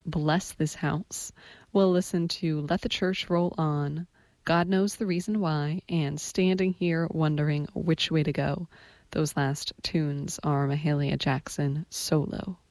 Bless This House. We'll listen to Let the Church Roll On, God Knows the Reason Why, and Standing Here Wondering Which Way to Go. Those last tunes are Mahalia Jackson solo.